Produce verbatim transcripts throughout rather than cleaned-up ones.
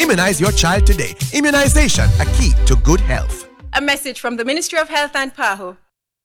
Immunize your child today. Immunization, a key to good health. A message from the Ministry of Health and PAHO.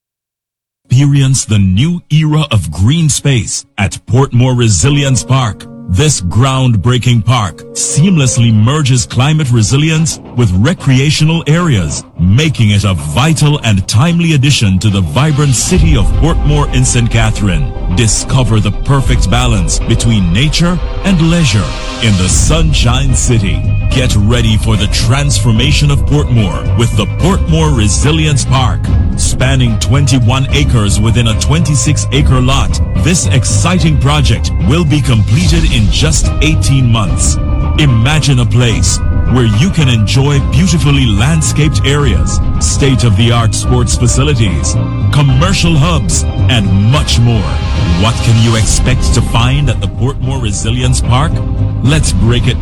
Experience the new era of green space at Portmore Resilience Park. This groundbreaking park seamlessly merges climate resilience with recreational areas, making it a vital and timely addition to the vibrant city of Portmore in Saint Catherine. Discover the perfect balance between nature and leisure in the Sunshine City. Get ready for the transformation of Portmore with the Portmore Resilience Park. Spanning twenty-one acres within a twenty-six acre lot, this exciting project will be completed in just eighteen months. Imagine a place where you can enjoy beautifully landscaped areas, state-of-the-art sports facilities, commercial hubs, and much more. What can you expect to find at the Portmore Resilience Park? Let's break it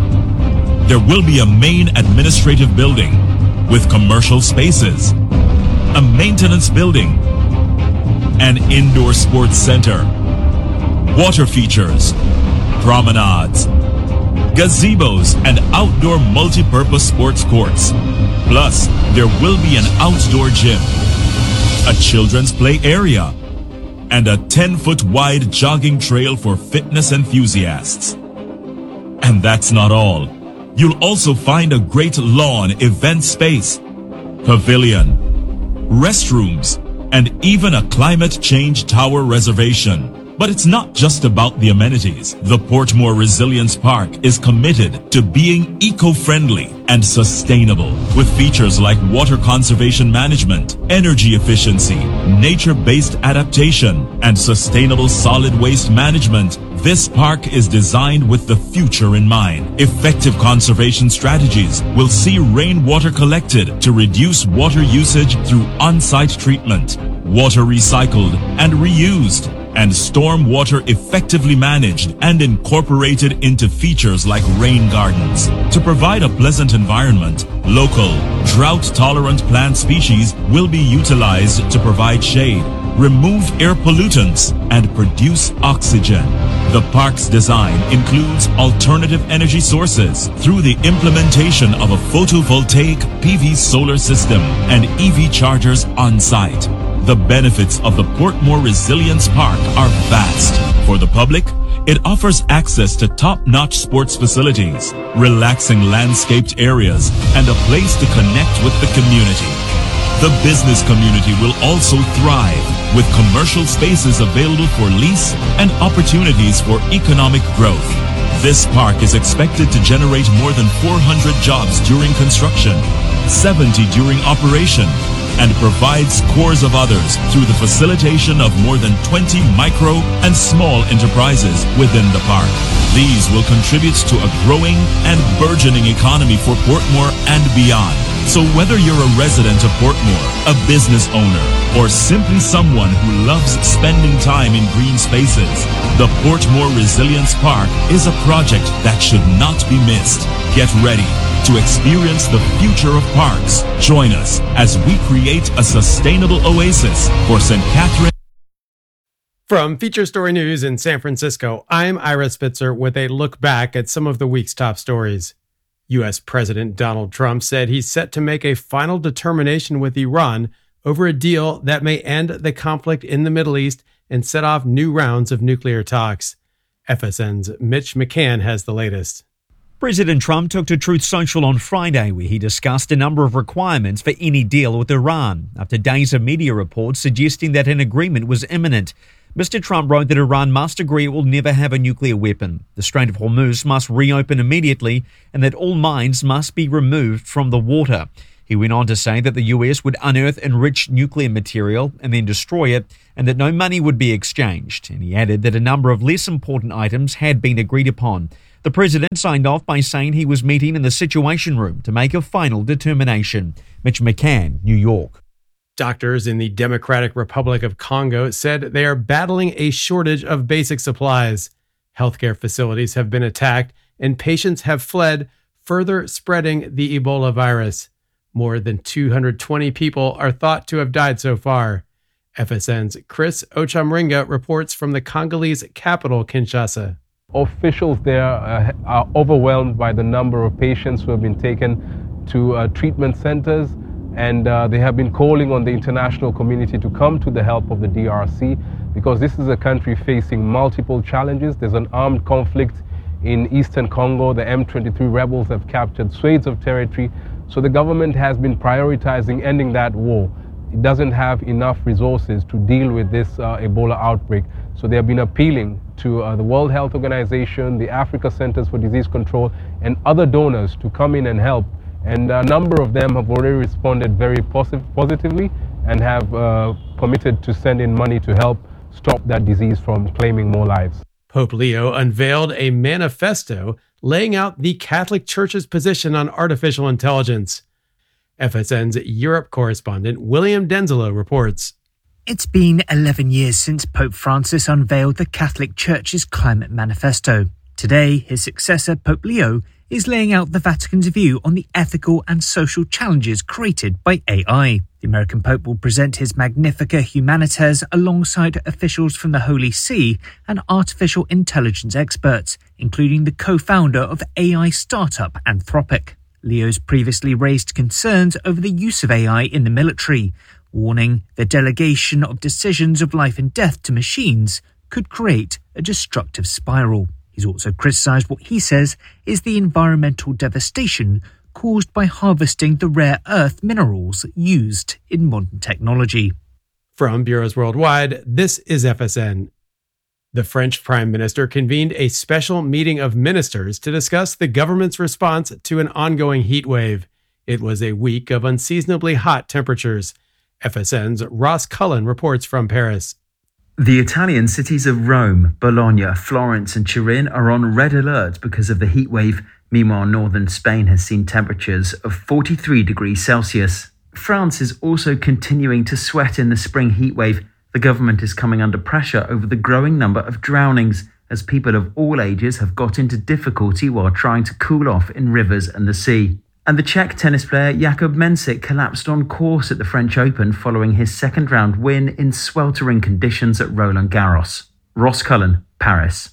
down. There will be a main administrative building with commercial spaces, a maintenance building, an indoor sports center, water features, promenades, gazebos, and outdoor multi-purpose sports courts. Plus, there will be an outdoor gym, a children's play area, and a ten foot wide jogging trail for fitness enthusiasts. And that's not all. You'll also find a great lawn event space, pavilion, restrooms, and even a climate change tower reservation. But it's not just about the amenities. The Portmore Resilience Park is committed to being eco-friendly and sustainable with features like water conservation management, energy efficiency, nature-based adaptation, and sustainable solid waste management. This park is designed with the future in mind. Effective conservation strategies will see rainwater collected to reduce water usage through on-site treatment, water recycled and reused, and storm water effectively managed and incorporated into features like rain gardens. To provide a pleasant environment, local, drought-tolerant plant species will be utilized to provide shade, remove air pollutants, and produce oxygen. The park's design includes alternative energy sources through the implementation of a photovoltaic P V solar system and E V chargers on site. The benefits of the Portmore Resilience Park are vast. For the public, it offers access to top-notch sports facilities, relaxing landscaped areas, and a place to connect with the community. The business community will also thrive, with commercial spaces available for lease and opportunities for economic growth. This park is expected to generate more than four hundred jobs during construction, seventy during operation, and provides scores of others through the facilitation of more than twenty micro and small enterprises within the park. These will contribute to a growing and burgeoning economy for Portmore and beyond. So whether you're a resident of Portmore, a business owner, or simply someone who loves spending time in green spaces, the Portmore Resilience Park is a project that should not be missed. Get ready to experience the future of parks. Join us as we create a sustainable oasis for Saint Catherine. From Feature Story News in San Francisco, I'm Ira Spitzer with a look back at some of the week's top stories. U S President Donald Trump said he's set to make a final determination with Iran over a deal that may end the conflict in the Middle East and set off new rounds of nuclear talks. F S N's Mitch McCann has the latest. President Trump took to Truth Social on Friday, where he discussed a number of requirements for any deal with Iran, after days of media reports suggesting that an agreement was imminent. Mister Trump wrote that Iran must agree it will never have a nuclear weapon, the Strait of Hormuz must reopen immediately, and that all mines must be removed from the water. He went on to say that the U S would unearth enriched nuclear material and then destroy it, and that no money would be exchanged. And he added that a number of less important items had been agreed upon. The president signed off by saying he was meeting in the Situation Room to make a final determination. Mitch McCann, New York. Doctors in the Democratic Republic of Congo said they are battling a shortage of basic supplies. Healthcare facilities have been attacked and patients have fled, further spreading the Ebola virus. More than two hundred twenty people are thought to have died so far. F S N's Chris Ochamringa reports from the Congolese capital, Kinshasa. Officials there uh, are overwhelmed by the number of patients who have been taken to uh, treatment centers, and uh, they have been calling on the international community to come to the help of the D R C, because this is a country facing multiple challenges. There's an armed conflict in eastern Congo. The M twenty-three rebels have captured swathes of territory, so the government has been prioritizing ending that war. It doesn't have enough resources to deal with this uh, Ebola outbreak. So they have been appealing to uh, the World Health Organization, the Africa Centers for Disease Control, and other donors to come in and help. And a number of them have already responded very posi- positively and have uh, committed to send in money to help stop that disease from claiming more lives. Pope Leo unveiled a manifesto laying out the Catholic Church's position on artificial intelligence. F S N's Europe correspondent William Denzelo reports. It's been eleven years since Pope Francis unveiled the Catholic Church's climate manifesto. Today, his successor, Pope Leo, is laying out the Vatican's view on the ethical and social challenges created by A I. The American Pope will present his Magnificat Humanitas alongside officials from the Holy See and artificial intelligence experts, including the co-founder of A I startup Anthropic. Leo's previously raised concerns over the use of A I in the military, warning the delegation of decisions of life and death to machines could create a destructive spiral. He's also criticised what he says is the environmental devastation caused by harvesting the rare earth minerals used in modern technology. From Bureaus Worldwide, this is F S N. The French Prime Minister convened a special meeting of ministers to discuss the government's response to an ongoing heat wave. It was a week of unseasonably hot temperatures. F S N's Ross Cullen reports from Paris. The Italian cities of Rome, Bologna, Florence and Turin are on red alert because of the heat wave. Meanwhile, northern Spain has seen temperatures of forty-three degrees Celsius. France is also continuing to sweat in the spring heat wave. The government is coming under pressure over the growing number of drownings, as people of all ages have got into difficulty while trying to cool off in rivers and the sea. And the Czech tennis player Jakub Mensik collapsed on course at the French Open following his second round win in sweltering conditions at Roland Garros. Ross Cullen, Paris.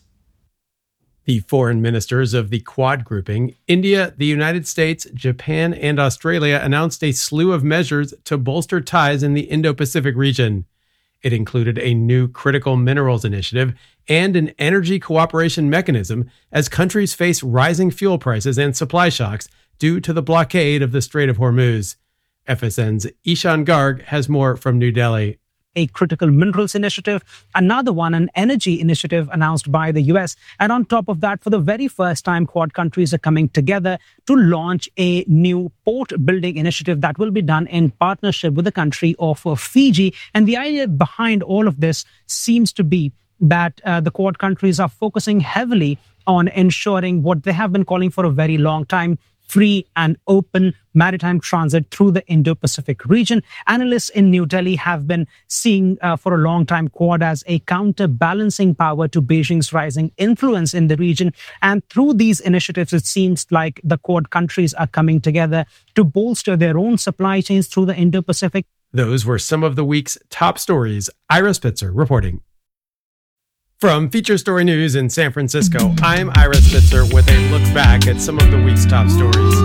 The foreign ministers of the Quad grouping, India, the United States, Japan, and Australia announced a slew of measures to bolster ties in the Indo-Pacific region. It included a new critical minerals initiative and an energy cooperation mechanism as countries face rising fuel prices and supply shocks due to the blockade of the Strait of Hormuz. F S N's Ishan Garg has more from New Delhi. A critical minerals initiative, another one, an energy initiative announced by the U S. And on top of that, for the very first time, Quad countries are coming together to launch a new port building initiative that will be done in partnership with the country of Fiji. And the idea behind all of this seems to be that uh, the Quad countries are focusing heavily on ensuring what they have been calling for a very long time: free and open maritime transit through the Indo-Pacific region. Analysts in New Delhi have been seeing uh, for a long time Quad as a counterbalancing power to Beijing's rising influence in the region. And through these initiatives, it seems like the Quad countries are coming together to bolster their own supply chains through the Indo-Pacific. Those were some of the week's top stories. Ira Spitzer reporting. From Feature Story News in San Francisco, I'm Ira Spitzer with a look back at some of the week's top stories.